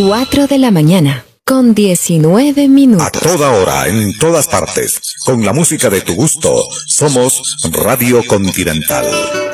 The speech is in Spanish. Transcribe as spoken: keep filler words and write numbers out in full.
cuatro de la mañana, con diecinueve minutos. A toda hora, en todas partes, con la música de tu gusto, somos Radio Continental.